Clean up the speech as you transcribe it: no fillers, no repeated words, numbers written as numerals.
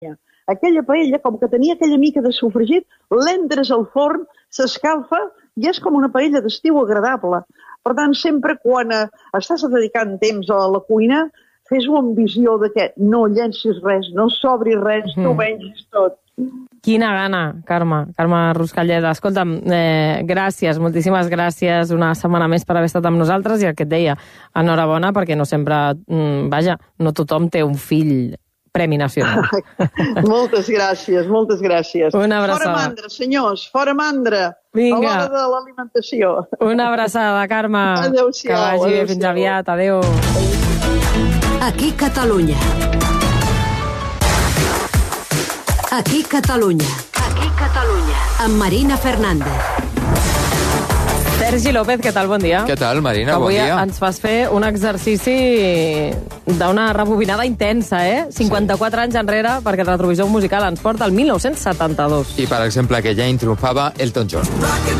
Aquella paella, com que tenia aquella mica de sofregit, l'entres al forn, s'escalfa i és com una paella d'estiu agradable. Per tant, sempre quan estàs dedicant temps a la cuina, fes-ho amb visió de que no llencis res, no sobri res, no mengis tot. Quina gana, Carme Ruscalleda. Escolta'm, gràcies, moltíssimes gràcies una setmana més per haver estat amb nosaltres i el que et deia, enhorabona, perquè no sempre, no tothom té un fill Premi Nacional. Moltes gràcies, moltes gràcies. Una abraçada. Fora mandra, senyors, fora mandra. Vinga. A l'hora de l'alimentació. Una abraçada, Carme. Adéu-siau. Que vagi bé, fins aviat. Adéu. Aquí Catalunya. Aquí Catalunya. Aquí Catalunya. Amb Marina Fernández. Sergi López, què tal? Bon dia. Què tal, Marina? Bon dia. Avui ens fas fer un exercici d'una rebobinada intensa, 54 anys enrere, perquè el retrovisor musical ens porta al 1972. I, per exemple, que ja hi triomfava Elton John.